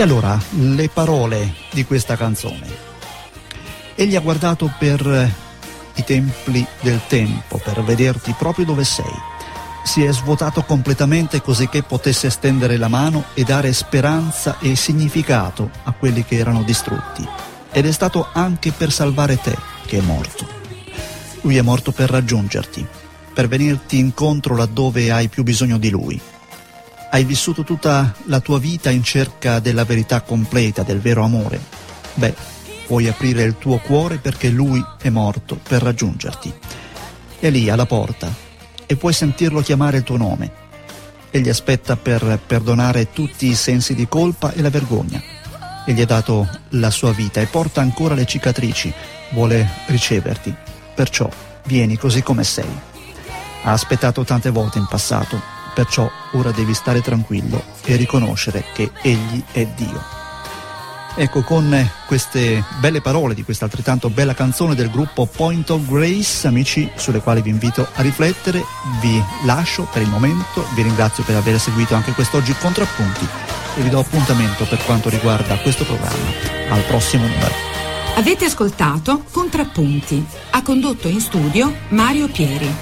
allora, le parole di questa canzone. Egli ha guardato per i templi del tempo, per vederti proprio dove sei. Si è svuotato completamente così che potesse stendere la mano e dare speranza e significato a quelli che erano distrutti. Ed è stato anche per salvare te che è morto. Lui è morto per raggiungerti, per venirti incontro laddove hai più bisogno di lui. Hai vissuto tutta la tua vita in cerca della verità completa, del vero amore. Beh, puoi aprire il tuo cuore perché lui è morto per raggiungerti. È lì alla porta e puoi sentirlo chiamare il tuo nome. Egli aspetta per perdonare tutti i sensi di colpa e la vergogna. Egli ha dato la sua vita e porta ancora le cicatrici. Vuole riceverti. Perciò vieni così come sei. Ha aspettato tante volte in passato. Perciò ora devi stare tranquillo e riconoscere che Egli è Dio. Ecco, con queste belle parole di questa altrettanto bella canzone del gruppo Point of Grace, amici, sulle quali vi invito a riflettere, vi lascio per il momento, vi ringrazio per aver seguito anche quest'oggi Contrappunti e vi do appuntamento per quanto riguarda questo programma al prossimo numero. Avete ascoltato Contrappunti. Ha condotto in studio Mario Pieri.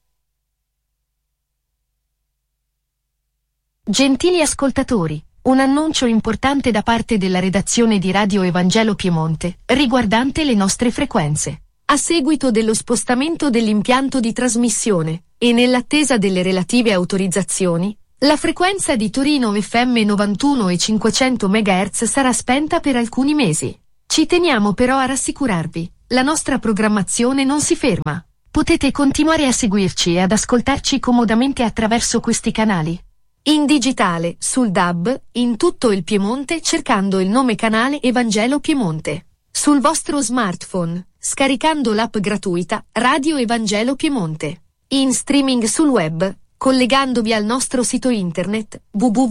Gentili ascoltatori, un annuncio importante da parte della redazione di Radio Evangelo Piemonte, riguardante le nostre frequenze. A seguito dello spostamento dell'impianto di trasmissione, e nell'attesa delle relative autorizzazioni, la frequenza di Torino FM 91 e 500 MHz sarà spenta per alcuni mesi. Ci teniamo però a rassicurarvi, la nostra programmazione non si ferma. Potete continuare a seguirci e ad ascoltarci comodamente attraverso questi canali. In digitale, sul DAB, in tutto il Piemonte cercando il nome canale Evangelo Piemonte. Sul vostro smartphone, scaricando l'app gratuita Radio Evangelo Piemonte. In streaming sul web, collegandovi al nostro sito internet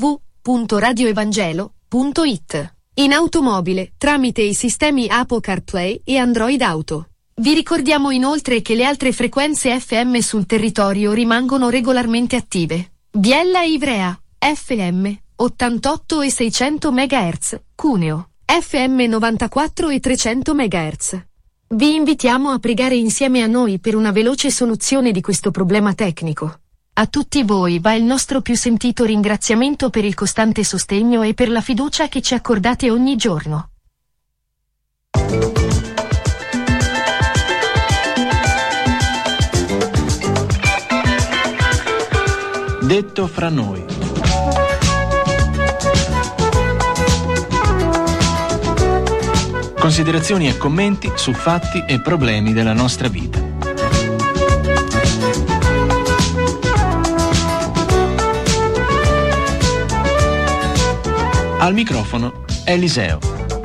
www.radioevangelo.it. In automobile, tramite i sistemi Apple CarPlay e Android Auto. Vi ricordiamo inoltre che le altre frequenze FM sul territorio rimangono regolarmente attive. Biella e Ivrea, FM, 88 e 600 MHz, Cuneo, FM 94 e 300 MHz. Vi invitiamo a pregare insieme a noi per una veloce soluzione di questo problema tecnico. A tutti voi va il nostro più sentito ringraziamento per il costante sostegno e per la fiducia che ci accordate ogni giorno. Detto fra noi. Considerazioni e commenti su fatti e problemi della nostra vita. Al microfono Eliseo.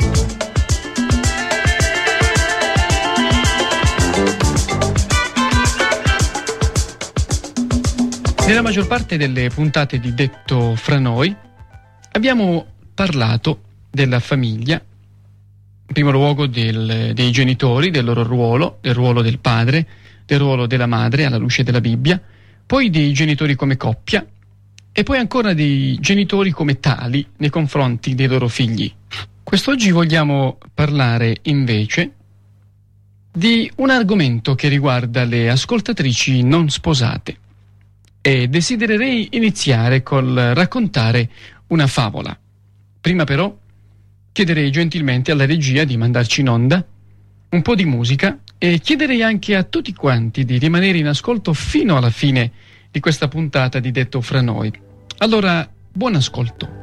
Nella maggior parte delle puntate di Detto fra noi abbiamo parlato della famiglia, in primo luogo dei genitori, del loro ruolo, del ruolo del padre, del ruolo della madre alla luce della Bibbia, poi dei genitori come coppia e poi ancora dei genitori come tali nei confronti dei loro figli. Quest'oggi vogliamo parlare invece di un argomento che riguarda le ascoltatrici non sposate. E desidererei iniziare col raccontare una favola. Prima però chiederei gentilmente alla regia di mandarci in onda un po' di musica e chiederei anche a tutti quanti di rimanere in ascolto fino alla fine di questa puntata di Detto fra noi. Allora, buon ascolto.